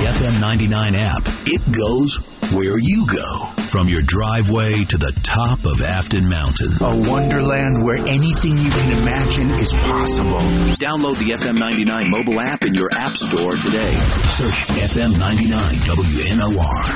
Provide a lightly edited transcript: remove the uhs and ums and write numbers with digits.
FM 99 app. It goes where you go. From your driveway to the top of Afton Mountain. A wonderland where anything you can imagine is possible. Download the FM 99 mobile app in your app store today. Search FM 99 WNOR.